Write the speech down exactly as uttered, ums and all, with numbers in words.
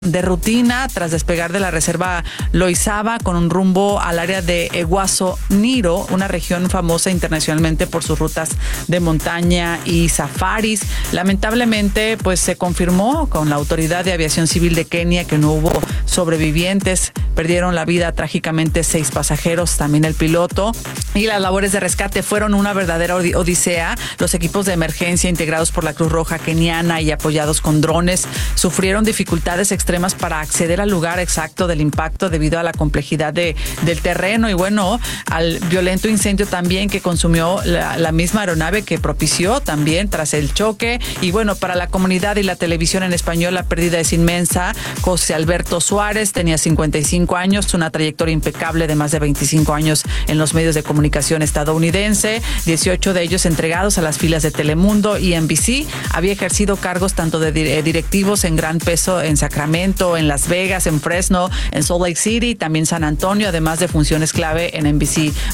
de rutina tras despegar de la reserva Loizaba con un rumbo al área de Eguaso Niro, una región famosa internacionalmente por sus rutas de montaña y safaris. Lamentablemente, pues se confirmó con la Autoridad de Aviación Civil de Kenia que no hubo sobrevivientes. Perdieron la vida trágicamente seis pasajeros, también el piloto. Y las labores de rescate fueron una verdadera odisea. Los equipos de emergencia integrados por la Cruz Roja keniana y apoyados con drones sufrieron dificultades extremas para acceder al lugar exacto del impacto debido a la complejidad de, del terreno y bueno, al violento incendio también que consumió la, la misma aeronave que propició también tras el choque. Y bueno, para la comunidad y la televisión en español la pérdida es inmensa. José Alberto Suárez tenía cincuenta y cinco años, una trayectoria impecable de más de veinticinco años en los medios de comunicación estadounidense, dieciocho de ellos entregados a las filas de Telemundo y N B C. Había ejercido cargos tanto de directivos en gran peso en Sacramento, en Las Vegas, en Fresno, en Salt Lake City, también San Antonio, además de funciones clave en N B C